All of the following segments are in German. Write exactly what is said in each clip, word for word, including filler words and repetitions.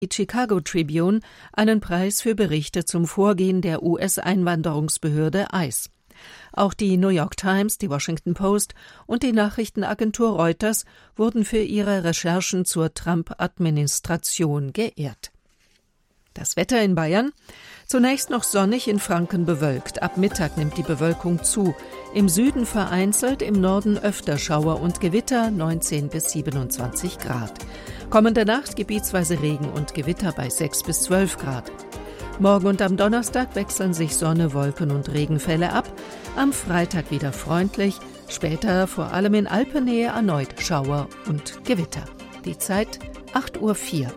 die Chicago Tribune einen Preis für Berichte zum Vorgehen der U S-Einwanderungsbehörde I C E. Auch die New York Times, die Washington Post und die Nachrichtenagentur Reuters wurden für ihre Recherchen zur Trump-Administration geehrt. Das Wetter in Bayern? Zunächst noch sonnig, in Franken bewölkt. Ab Mittag nimmt die Bewölkung zu. Im Süden vereinzelt, im Norden öfter Schauer und Gewitter, neunzehn bis siebenundzwanzig Grad. Kommende Nacht gebietsweise Regen und Gewitter bei sechs bis zwölf Grad. Morgen und am Donnerstag wechseln sich Sonne, Wolken und Regenfälle ab. Am Freitag wieder freundlich, später vor allem in Alpennähe erneut Schauer und Gewitter. Die Zeit acht Uhr vier.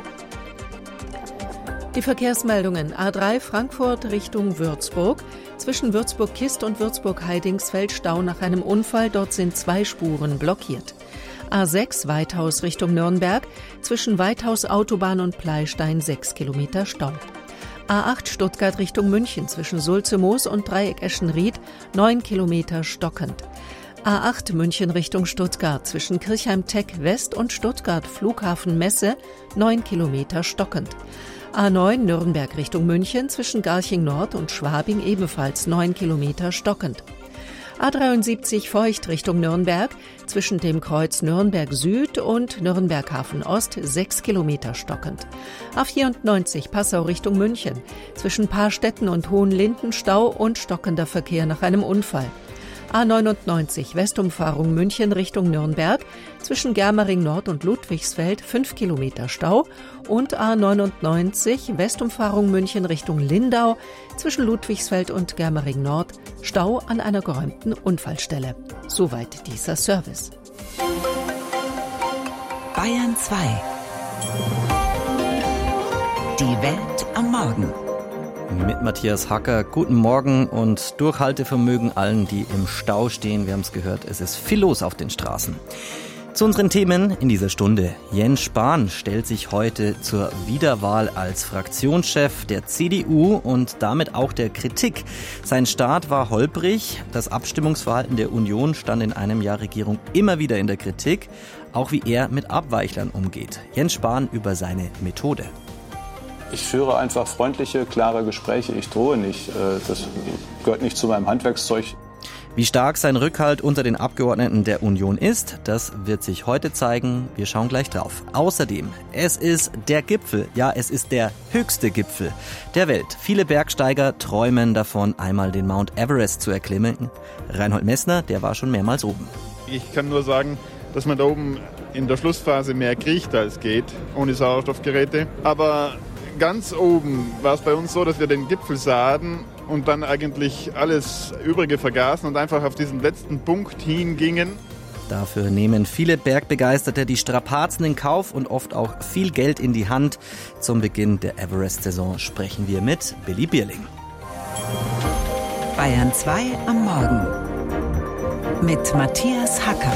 Die Verkehrsmeldungen: A drei Frankfurt Richtung Würzburg. Zwischen Würzburg-Kist und Würzburg-Heidingsfeld Stau nach einem Unfall. Dort sind zwei Spuren blockiert. A sechs Weithaus Richtung Nürnberg. Zwischen Weithaus Autobahn und Pleystein sechs Kilometer Stau. A acht Stuttgart Richtung München. Zwischen Sulze-Moos und Dreieck Eschenried neun Kilometer stockend. A acht München Richtung Stuttgart. Zwischen Kirchheim-Teck West und Stuttgart Flughafen Messe neun Kilometer stockend. A neun Nürnberg Richtung München, zwischen Garching Nord und Schwabing ebenfalls neun Kilometer stockend. A dreiundsiebzig Feucht Richtung Nürnberg, zwischen dem Kreuz Nürnberg Süd und Nürnberg Hafen Ost sechs Kilometer stockend. A vierundneunzig Passau Richtung München, zwischen Paarstetten und Hohenlinden Stau und stockender Verkehr nach einem Unfall. A neunundneunzig Westumfahrung München Richtung Nürnberg, zwischen Germering Nord und Ludwigsfeld fünf Kilometer Stau und A neunundneunzig Westumfahrung München Richtung Lindau, zwischen Ludwigsfeld und Germering Nord Stau an einer geräumten Unfallstelle. Soweit dieser Service. Bayern zwei. Die Welt am Morgen. Mit Matthias Hacker. Guten Morgen und Durchhaltevermögen allen, die im Stau stehen. Wir haben es gehört, es ist viel los auf den Straßen. Zu unseren Themen in dieser Stunde. Jens Spahn stellt sich heute zur Wiederwahl als Fraktionschef der C D U und damit auch der Kritik. Sein Start war holprig. Das Abstimmungsverhalten der Union stand in einem Jahr Regierung immer wieder in der Kritik. Auch wie er mit Abweichlern umgeht. Jens Spahn über seine Methode. Ich führe einfach freundliche, klare Gespräche. Ich drohe nicht. Das gehört nicht zu meinem Handwerkszeug. Wie stark sein Rückhalt unter den Abgeordneten der Union ist, das wird sich heute zeigen. Wir schauen gleich drauf. Außerdem, es ist der Gipfel. Ja, es ist der höchste Gipfel der Welt. Viele Bergsteiger träumen davon, einmal den Mount Everest zu erklimmen. Reinhold Messner, der war schon mehrmals oben. Ich kann nur sagen, dass man da oben in der Schlussphase mehr kriecht als geht, ohne Sauerstoffgeräte. Aber ganz oben war es bei uns so, dass wir den Gipfel sahen und dann eigentlich alles Übrige vergaßen und einfach auf diesen letzten Punkt hingingen. Dafür nehmen viele Bergbegeisterte die Strapazen in Kauf und oft auch viel Geld in die Hand. Zum Beginn der Everest-Saison sprechen wir mit Billy Bierling. Bayern zwei am Morgen mit Matthias Hacker.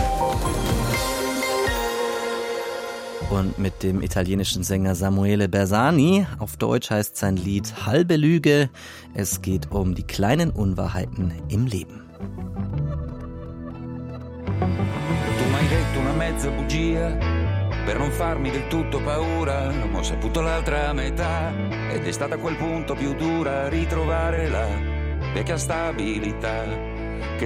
Und mit dem italienischen Sänger Samuele Bersani. Auf Deutsch heißt sein Lied Halbe Lüge. Es geht um die kleinen Unwahrheiten im Leben. Tu m'hai detto una mezza bugia per non farmi del tutto paura, ma ho saputo l'altra metà ed è stata a quel punto più dura ritrovare la vecchia stabilità.